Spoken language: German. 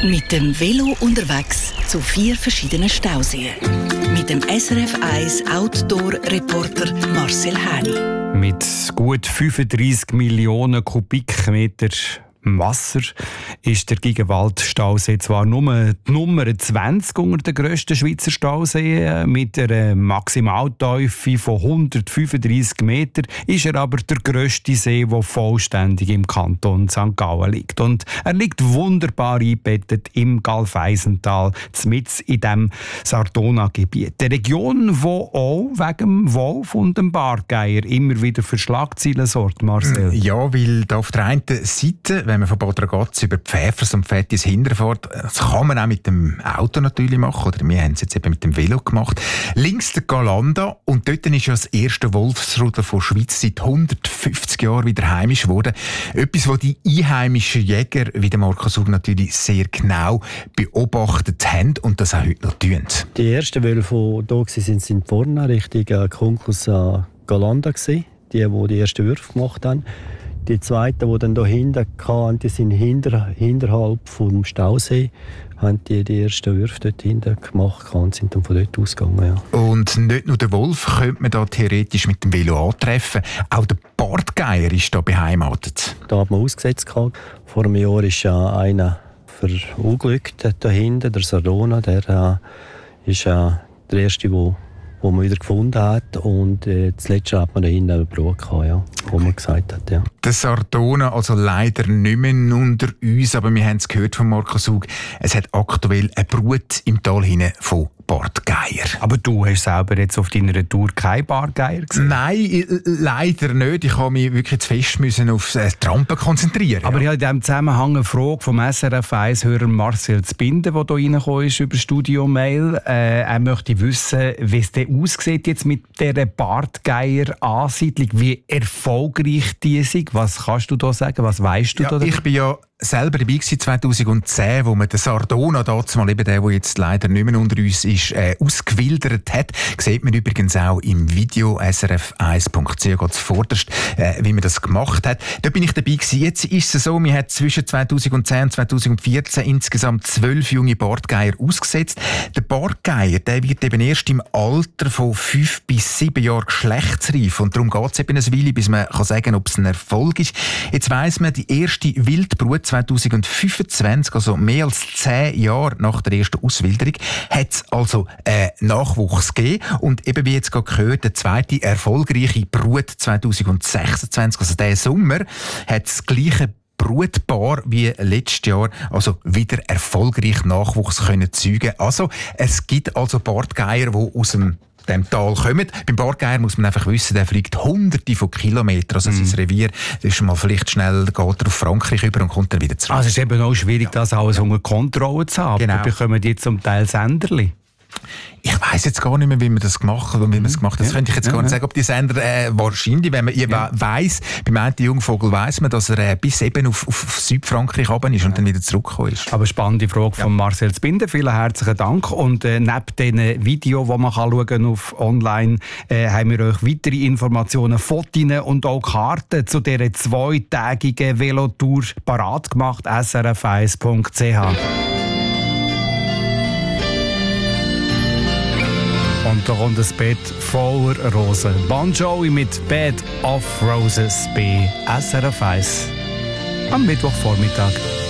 Mit dem Velo unterwegs zu 4 verschiedenen Stauseen. Mit dem SRF 1 Outdoor-Reporter Marcel Häni. Mit gut 35 Millionen Kubikmeter Wasser ist der Gigawald-Stausee zwar nur die Nummer 20 unter den grössten Schweizer Stauseen. Mit einer Maximaltiefe von 135 Metern ist er aber der grösste See, der vollständig im Kanton St. Gallen liegt. Und er liegt wunderbar eingebettet im Galfeisental, mitten in dem Sardona-Gebiet. Eine Region, die auch wegen dem Wolf und dem Bargeier immer wieder für Schlagzeilen sorgt, Marcel. Ja, weil da auf der einen Seite, wenn man von Bad Ragaz über Pfäfers und Pfättis hinterfährt, das kann man auch mit dem Auto natürlich machen, oder wir haben es jetzt eben mit dem Velo gemacht. Links der Galanda, und dort ist ja das erste Wolfsrudel von der Schweiz seit 150 Jahren wieder heimisch geworden. Etwas, was die einheimischen Jäger, wie der Markus Hug, natürlich sehr genau beobachtet haben und das auch heute noch tun. Die ersten Wölfe, die hier sind vorne Richtung Konkus Galanda gewesen, die ersten Würfe gemacht haben. Die zweiten, die dann hier hinten kamen, die sind hinterhalb vom Stausee, haben die ersten Würfe dort hinten gemacht und sind dann von dort ausgegangen. Ja. Und nicht nur den Wolf könnte man da theoretisch mit dem Velo antreffen, auch der Bartgeier ist da beheimatet. Da hat man ausgesetzt. Vor einem Jahr ist einer verunglückt da hinten, der Sardona, der ist der erste, wo man wieder gefunden hat. Und zuletzt hat man da hinten eine Brut gehabt, ja, wo man gesagt hat. Ja. Der Sardona, also leider nicht mehr unter uns, aber wir haben es gehört von Markus Hug, es hat aktuell eine Brut im Tal hinten von Bartgeier. Aber du hast selber jetzt auf deiner Tour keinen Bartgeier gesehen? Nein, leider nicht. Ich habe mich wirklich zu fest auf das Trampen konzentrieren. Aber ich habe in diesem Zusammenhang eine Frage vom SRF 1-Hörer Marcel Zbinden, der hier reingekommen ist über Studio-Mail. Er möchte wissen, wie es denn aussieht jetzt mit dieser Bartgeier-Ansiedlung, wie erfolgreich die ist. Was kannst du da sagen? Was weißt du da? Ich bin ja selber dabei gewesen, 2010, wo man den Sardona, mal eben der jetzt leider nicht mehr unter uns ist, ausgewildert hat. Sieht man übrigens auch im Video srf1.ch ganz vorderst, wie man das gemacht hat. Da bin ich dabei gewesen. Jetzt ist es so, man hat zwischen 2010 und 2014 insgesamt 12 junge Bartgeier ausgesetzt. Der Bartgeier, der wird eben erst im Alter von 5 bis 7 Jahren geschlechtsreif. Und darum geht es eben eine Weile, bis man kann sagen, ob es ein Erfolg ist. Jetzt weiss man, die erste Wildbrut 2025, also mehr als 10 Jahre nach der ersten Auswilderung, hat es also Nachwuchs gegeben. Und eben wie jetzt gerade gehört, der zweite erfolgreiche Brut 2026, also der Sommer, hat das gleiche Brutpaar wie letztes Jahr, also wieder erfolgreich Nachwuchs können zeugen. Also es gibt also Bartgeier, die aus dem Tal kommen. Beim Bartgeier muss man einfach wissen, der fliegt hunderte von Kilometern. Also sein Revier, das ist mal vielleicht schnell, geht er auf Frankreich über und kommt dann wieder zurück. Also es ist eben auch schwierig, das alles unter Kontrolle zu haben. Genau. Bekommen die zum Teil Senderli? Ich weiss jetzt gar nicht mehr, wie man das gemacht hat. Das könnte ich jetzt gar nicht sagen. Ob die Sender wahrscheinlich, wenn man weiss, beim einen Jungvogel weiss man, dass er bis eben auf Südfrankreich runter ist und dann wieder zurückgekommen ist. Aber spannende Frage von Marcel Zbinden. Vielen herzlichen Dank. Und neben diesen Videos, die man schauen kann auf online, haben wir euch weitere Informationen, Fotos und auch Karten zu dieser 2-tägigen Velotour parat gemacht. srf1.ch. Und da kommt ein Bett voller Rosen. Bon Jovi mit Bed of Roses bei SRF 1 am Mittwochvormittag.